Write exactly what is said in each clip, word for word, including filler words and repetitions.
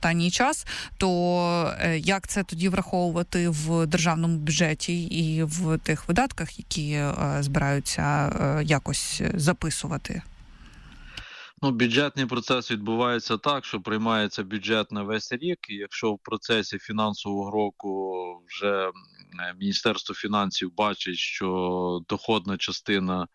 останній час, то як це тоді враховувати в державному бюджеті і в тих видатках, які збираються якось записувати? Ну, бюджетний процес відбувається так, що приймається бюджет на весь рік, і якщо в процесі фінансового року вже Міністерство фінансів бачить, що доходна частина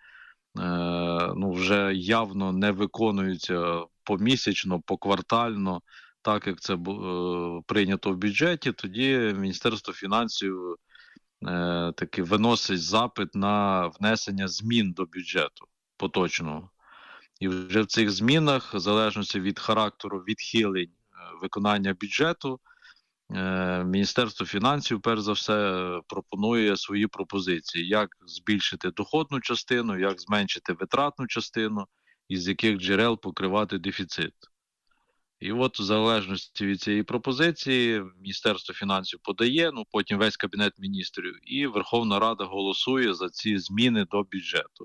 ну, вже явно не виконується помісячно, поквартально, так як це прийнято в бюджеті, тоді Міністерство фінансів таки виносить запит на внесення змін до бюджету поточного. І вже в цих змінах, в залежності від характеру відхилень виконання бюджету, Міністерство фінансів, перш за все, пропонує свої пропозиції, як збільшити доходну частину, як зменшити витратну частину, із яких джерел покривати дефіцит. І от в залежності від цієї пропозиції Міністерство фінансів подає, ну потім весь Кабінет міністрів, і Верховна Рада голосує за ці зміни до бюджету.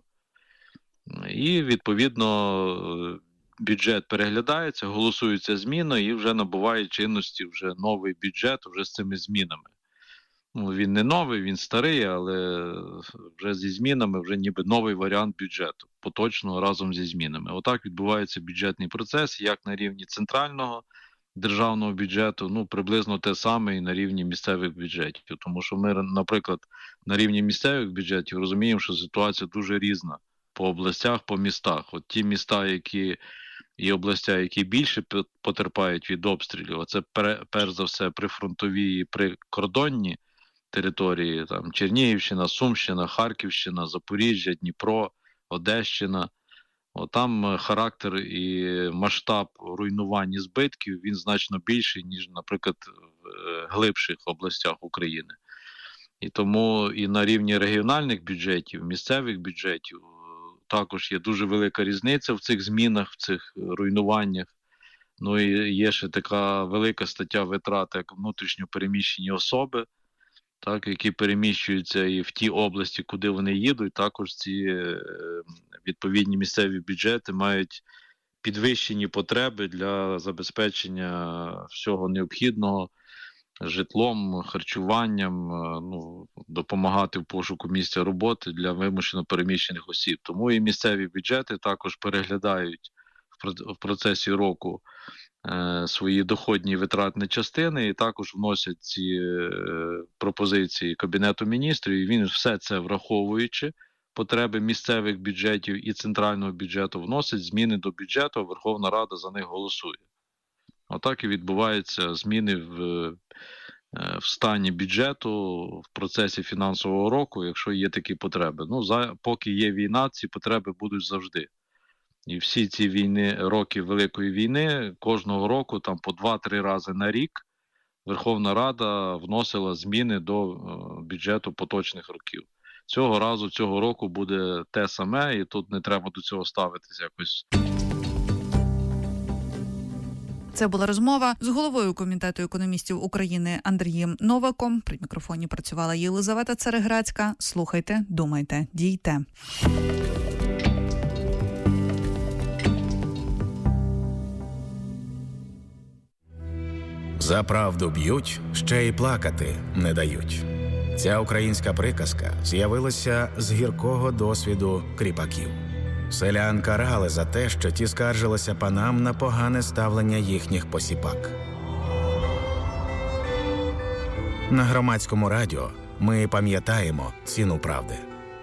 І, відповідно, бюджет переглядається, голосується зміна і вже набуває чинності вже новий бюджет вже з цими змінами. Ну, він не новий, він старий, але вже зі змінами вже ніби новий варіант бюджету, поточного разом зі змінами. Отак відбувається бюджетний процес, як на рівні центрального державного бюджету, ну, приблизно те саме і на рівні місцевих бюджетів. Тому що ми, наприклад, на рівні місцевих бюджетів розуміємо, що ситуація дуже різна по областях, по містах. От ті міста, які і областя, які більше потерпають від обстрілів, а це перш за все прифронтові і прикордонні території, там Чернігівщина, Сумщина, Харківщина, Запоріжжя, Дніпро, Одещина. От там характер і масштаб руйнувань і збитків, він значно більший, ніж, наприклад, в глибших областях України. І тому і на рівні регіональних бюджетів, місцевих бюджетів також є дуже велика різниця в цих змінах, в цих руйнуваннях. Ну і є ще така велика стаття витрат, як внутрішньо переміщені особи, так, які переміщуються і в ті області, куди вони їдуть, також ці е, відповідні місцеві бюджети мають підвищені потреби для забезпечення всього необхідного житлом, харчуванням, ну, допомагати в пошуку місця роботи для вимушено переміщених осіб. Тому і місцеві бюджети також переглядають в процесі року е, свої доходні і витратні частини і також вносять ці е, пропозиції Кабінету міністрів. І він все це враховуючи потреби місцевих бюджетів і центрального бюджету, вносить зміни до бюджету, а Верховна Рада за них голосує. Отак і відбуваються зміни в, в стані бюджету в процесі фінансового року, якщо є такі потреби. Ну, за, поки є війна, ці потреби будуть завжди. І всі ці війни, роки Великої війни, кожного року там по два-три рази на рік Верховна Рада вносила зміни до бюджету поточних років. Цього разу, цього року буде те саме, і тут не треба до цього ставитись якось. Це була розмова з головою Комітету економістів України Андрієм Новаком. При мікрофоні працювала Єлизавета Цереграцька. Слухайте, думайте, дійте. За правду б'ють, ще й плакати не дають. Ця українська приказка з'явилася з гіркого досвіду кріпаків. Селян карали за те, що ті скаржилися панам на погане ставлення їхніх посіпак. На Громадському радіо ми пам'ятаємо ціну правди.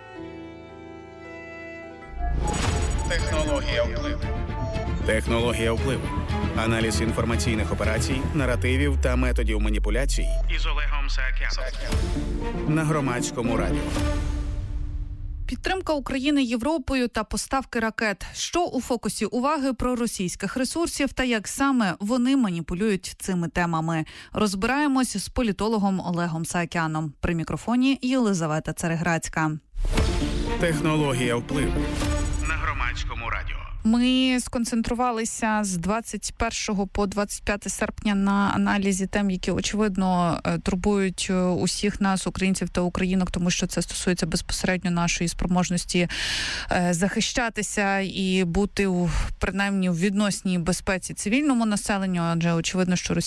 Технологія впливу. Технологія впливу. Аналіз інформаційних операцій, наративів та методів маніпуляцій із Олегом Саакяном. На Громадському радіо. Підтримка України Європою та поставки ракет. Що у фокусі уваги проросійських ресурсів та як саме вони маніпулюють цими темами? Розбираємось з політологом Олегом Саакяном. При мікрофоні Єлизавета Цереграцька. Технологія впливу. На Громадському радіо. Ми сконцентрувалися з двадцять першого по двадцять п'яте серпня на аналізі тем, які, очевидно, турбують усіх нас, українців та українок, тому що це стосується безпосередньо нашої спроможності захищатися і бути, принаймні, в відносній безпеці цивільному населенню, адже очевидно, що Росія